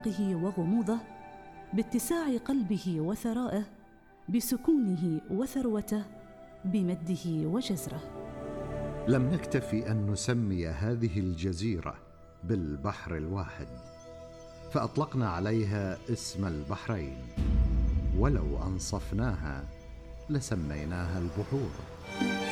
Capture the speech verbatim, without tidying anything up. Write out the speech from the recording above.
برقه وغموضه، باتساع قلبه وثرائه، بسكونه وثروته، بمده وجزره. لم نكتفي أن نسمي هذه الجزيرة بالبحر الواحد، فأطلقنا عليها اسم البحرين، ولو أنصفناها لسميناها البحور.